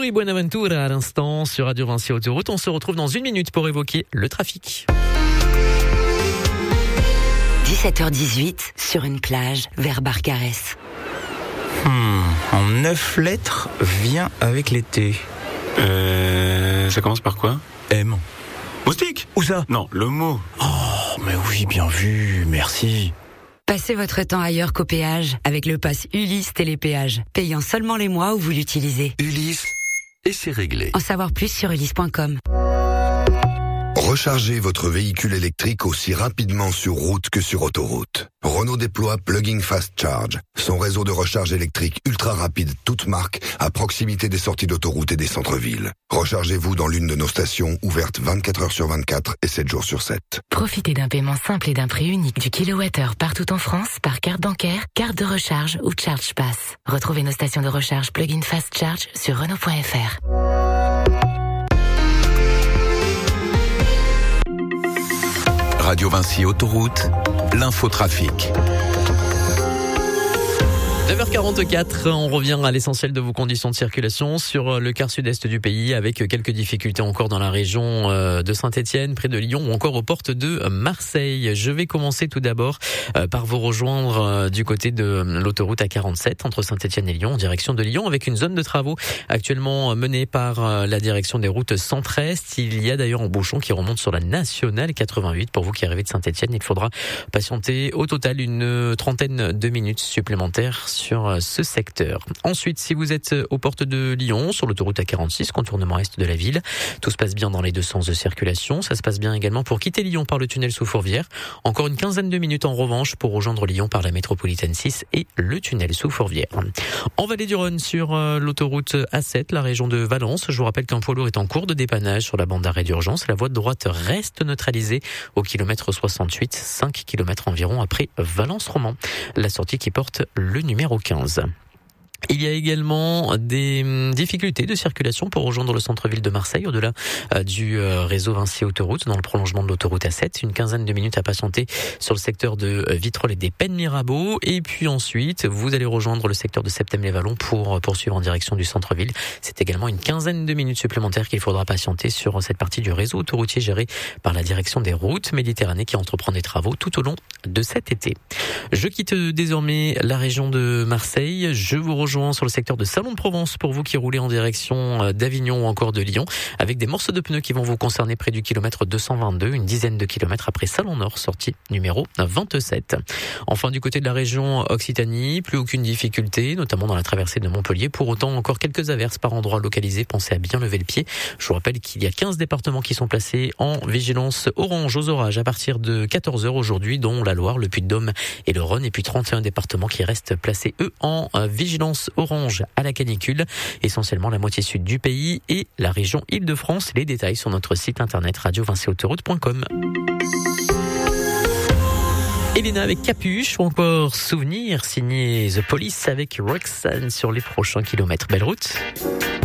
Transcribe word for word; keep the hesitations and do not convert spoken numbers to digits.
Joey Buenaventura à l'instant sur Radio Vinci Autoroute. On se retrouve dans une minute pour évoquer le trafic. dix-sept heures dix-huit, sur une plage, vers Barcarès. Hmm, en neuf lettres, vient avec l'été. Euh, ça commence par quoi? M. Moustique? Où ça? Non, le mot. Oh, mais oui, bien vu, merci. Passez votre temps ailleurs qu'au péage avec le pass Ulysse Télépéage, payant seulement les mois où vous l'utilisez. Ulysse, et c'est réglé. En savoir plus sur ulysse point com. Rechargez votre véhicule électrique aussi rapidement sur route que sur autoroute. Renault déploie Plug-in Fast Charge, son réseau de recharge électrique ultra rapide toute marque à proximité des sorties d'autoroute et des centres-villes. Rechargez-vous dans l'une de nos stations ouvertes vingt-quatre heures sur vingt-quatre et sept jours sur sept. Profitez d'un paiement simple et d'un prix unique du kilowattheure partout en France par carte bancaire, carte de recharge ou Charge Pass. Retrouvez nos stations de recharge Plug-in Fast Charge sur Renault point F R. Radio Vinci Autoroute, l'infotrafic. neuf heures quarante-quatre, on revient à l'essentiel de vos conditions de circulation sur le quart sud-est du pays avec quelques difficultés encore dans la région de Saint-Étienne, près de Lyon ou encore aux portes de Marseille. Je vais commencer tout d'abord par vous rejoindre du côté de l'autoroute A quarante-sept entre Saint-Étienne et Lyon en direction de Lyon avec une zone de travaux actuellement menée par la direction des routes centre-est. Il y a d'ailleurs un bouchon qui remonte sur la nationale quatre-vingt-huit. Pour vous qui arrivez de Saint-Étienne, il faudra patienter au total une trentaine de minutes supplémentaires sur ce secteur. Ensuite, si vous êtes aux portes de Lyon, sur l'autoroute A quarante-six, contournement est de la ville, tout se passe bien dans les deux sens de circulation. Ça se passe bien également pour quitter Lyon par le tunnel sous Fourvière. Encore une quinzaine de minutes en revanche pour rejoindre Lyon par la métropolitaine six et le tunnel sous Fourvière. En vallée du Rhône, sur l'autoroute A sept, la région de Valence, je vous rappelle qu'un poids lourd est en cours de dépannage sur la bande d'arrêt d'urgence. La voie de droite reste neutralisée au kilomètre soixante-huit, cinq kilomètres environ après Valence-Roman. La sortie qui porte le numéro quinze. Il y a également des difficultés de circulation pour rejoindre le centre-ville de Marseille au-delà du réseau Vinci Autoroute dans le prolongement de l'autoroute A sept. Une quinzaine de minutes à patienter sur le secteur de Vitrolles et des Pennes Mirabeau. Et puis ensuite, vous allez rejoindre le secteur de Septem-les-Vallons pour poursuivre en direction du centre-ville. C'est également une quinzaine de minutes supplémentaires qu'il faudra patienter sur cette partie du réseau autoroutier géré par la direction des routes Méditerranée qui entreprend des travaux tout au long de cet été. Je quitte désormais la région de Marseille. Je vous rejoins sur le secteur de Salon de Provence pour vous qui roulez en direction d'Avignon ou encore de Lyon avec des morceaux de pneus qui vont vous concerner près du kilomètre deux cent vingt-deux, une dizaine de kilomètres après Salon Nord, sortie numéro vingt-sept. Enfin, du côté de la région Occitanie, plus aucune difficulté, notamment dans la traversée de Montpellier. Pour autant, encore quelques averses par endroits localisés. Pensez à bien lever le pied. Je vous rappelle qu'il y a quinze départements qui sont placés en vigilance orange aux orages à partir de quatorze heures aujourd'hui, dont la Loire, le Puy-de-Dôme et le Rhône. Et puis trente et un départements qui restent placés, eux, en vigilance orange à la canicule, essentiellement la moitié sud du pays et la région Île-de-France. Les détails sur notre site internet radio vinci autoroute point com. Elena avec Capuche ou encore Souvenir signé The Police avec Roxanne sur les prochains kilomètres. Belle route.